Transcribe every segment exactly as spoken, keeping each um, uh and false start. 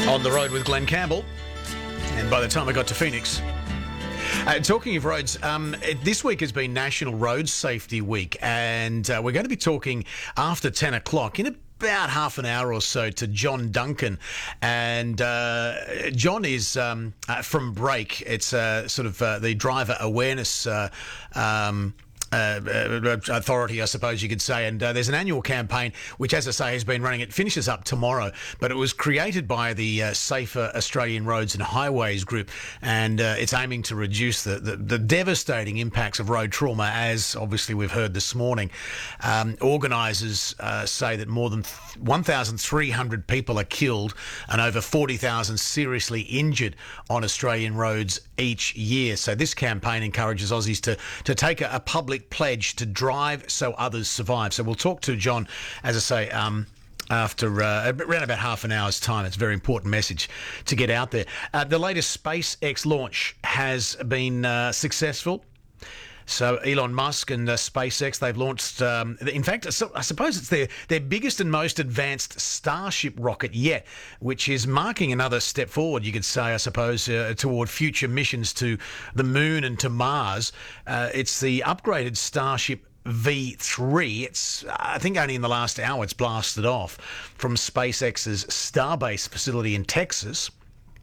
On the road with Glenn Campbell, and by the time I got to Phoenix. Uh, talking of roads, um, it, this week has been National Road Safety Week, and uh, we're going to be talking after ten o'clock in about half an hour or so to John Duncan. And uh, John is um, uh, from Brake. It's uh, sort of uh, the driver awareness uh, um Uh, uh, authority, I suppose you could say, and uh, there's an annual campaign which, as I say, has been running. It finishes up tomorrow, but it was created by the uh, Safer Australian Roads and Highways Group, and uh, it's aiming to reduce the, the, the devastating impacts of road trauma, as obviously we've heard this morning. Um, organisers uh, say that more than one thousand three hundred people are killed and over forty thousand seriously injured on Australian roads each year. So this campaign encourages Aussies to, to take a, a public pledge to drive so others survive. So we'll talk to John, as I say, um, after uh, around about half an hour's time. It's a very important message to get out there. Uh, the latest SpaceX launch has been uh, successful. So Elon Musk and uh, SpaceX, they've launched, um, in fact, I suppose it's their, their biggest and most advanced Starship rocket yet, which is marking another step forward, you could say, I suppose, uh, toward future missions to the moon and to Mars. Uh, it's the upgraded Starship V three. It's, I think only in the last hour it's blasted off from SpaceX's Starbase facility in Texas.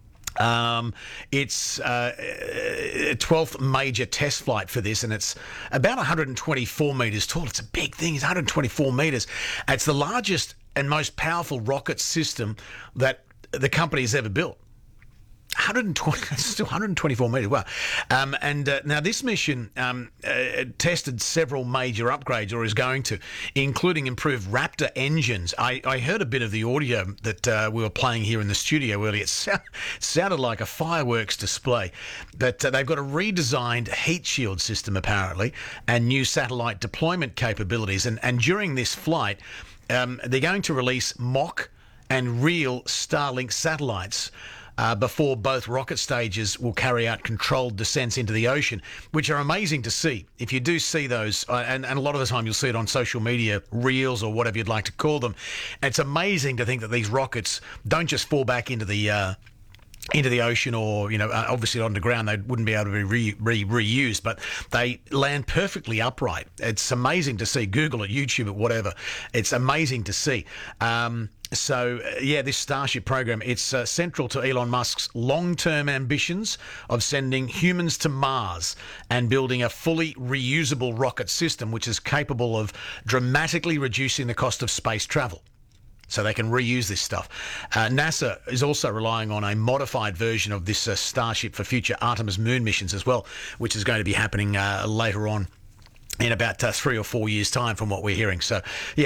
Um, it's uh, a twelfth major test flight for this, and it's about one hundred twenty-four metres tall. It's a big thing. It's one hundred twenty-four metres. It's the largest and most powerful rocket system that the company's ever built. one hundred twenty, still one hundred twenty-four metres. Wow. Um, and uh, now this mission um, uh, tested several major upgrades, or is going to, including improved Raptor engines. I, I heard a bit of the audio that uh, we were playing here in the studio earlier. It so- sounded like a fireworks display. But uh, they've got a redesigned heat shield system, apparently, and new satellite deployment capabilities. And, and during this flight, um, they're going to release mock and real Starlink satellites Uh, before both rocket stages will carry out controlled descents into the ocean, which are amazing to see. If you do see those, uh, and, and a lot of the time you'll see it on social media, reels or whatever you'd like to call them, it's amazing to think that these rockets don't just fall back into the uh, into the ocean, or, you know, uh, obviously on the ground they wouldn't be able to be re, re, reused, but they land perfectly upright. It's amazing to see. Google it, YouTube it, whatever. It's amazing to see. Um, So, uh, yeah, this Starship program, it's uh, central to Elon Musk's long-term ambitions of sending humans to Mars and building a fully reusable rocket system which is capable of dramatically reducing the cost of space travel. So they can reuse this stuff. Uh, NASA is also relying on a modified version of this uh, Starship for future Artemis moon missions as well, which is going to be happening uh, later on in about uh, three or four years' time from what we're hearing. So, yeah.